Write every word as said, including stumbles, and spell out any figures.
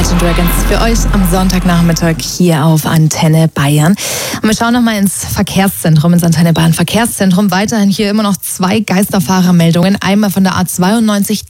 Imagine Dragons für euch am Sonntagnachmittag hier auf Antenne Bayern. Und wir schauen nochmal ins Verkehrszentrum, ins Antenne Bayern Verkehrszentrum. Weiterhin hier immer noch zwei Geisterfahrermeldungen. Einmal von der A zweiundneunzig